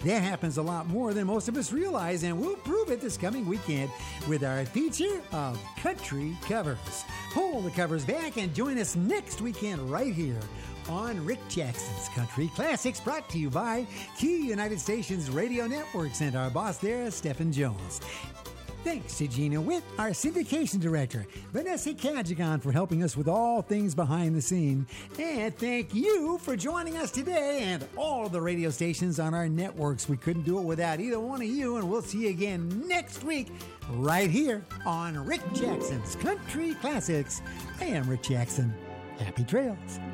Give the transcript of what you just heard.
That happens a lot more than most of us realize, and we'll prove it this coming weekend with our feature of country covers. Pull the covers back and join us next weekend right here on Rick Jackson's Country Classics, brought to you by Key United Stations Radio Networks and our boss there, Stephen Jones. Thanks to Gina Witt, our syndication director, Vanessa Kajigan for helping us with all things behind the scene, and thank you for joining us today and all the radio stations on our networks. We couldn't do it without either one of you, and we'll see you again next week right here on Rick Jackson's Country Classics. I am Rick Jackson. Happy trails.